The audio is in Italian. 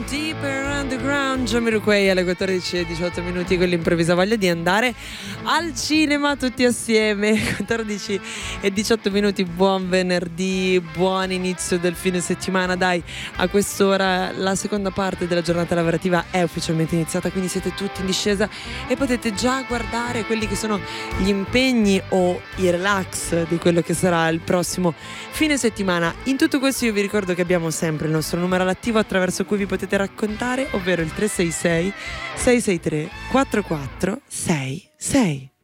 Deeper Underground, Jamiroquai alle 14:18 minuti, con l'improvvisa voglia di andare al cinema tutti assieme. 14:18 minuti, buon venerdì, buon inizio del fine settimana. Dai, a quest'ora la seconda parte della giornata lavorativa è ufficialmente iniziata, quindi siete tutti in discesa e potete già guardare quelli che sono gli impegni o i relax di quello che sarà il prossimo fine settimana. In tutto questo io vi ricordo che abbiamo sempre il nostro numero all'attivo attraverso cui vi potete raccontare, ovvero il 366 663 4466.